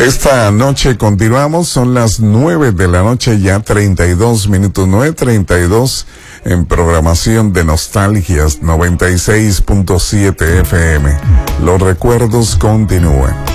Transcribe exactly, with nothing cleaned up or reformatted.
Esta noche continuamos, son las nueve de la noche, ya treinta y dos minutos, nueve treinta y dos en programación de Nostalgias noventa y seis punto siete F M. Los recuerdos continúan.